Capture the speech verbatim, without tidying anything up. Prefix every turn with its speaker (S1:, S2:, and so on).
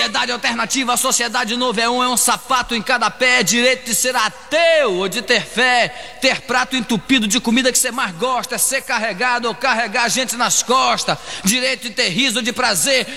S1: Sociedade alternativa, a sociedade novo é um, é um sapato em cada pé. Direito de ser ateu ou de ter fé. Ter prato entupido de comida que você mais gosta. É ser carregado ou carregar gente nas costas. Direito de ter riso de prazer.